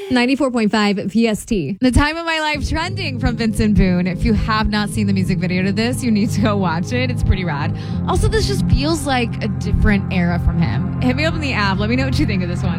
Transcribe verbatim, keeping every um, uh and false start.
ninety-four point five V S T. The Time of My Life trending from Vincent Boone. If you have not seen the music video to this, you need to go watch it. It's pretty rad. Also, this just feels like a different era from him. Hit me up in the app. Let me know what you think of this one.